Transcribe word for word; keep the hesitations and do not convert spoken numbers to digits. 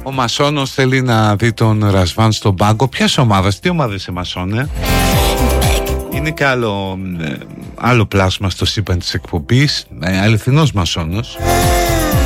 Ο Μασόνος θέλει να δει τον Ρασβάν στον πάγκο. Ποιας ομάδας, τι ομάδα είσαι Μασόνε? Είναι και άλλο, άλλο πλάσμα στο σύμπαν της εκπομπής. ε, Αληθινός Μασόνος.